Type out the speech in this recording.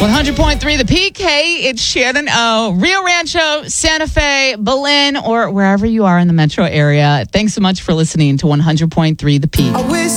100.3 The Peak. Hey, it's Shannon O. Rio Rancho, Santa Fe, Belen, or wherever you are in the metro area. Thanks so much for listening to 100.3 The Peak.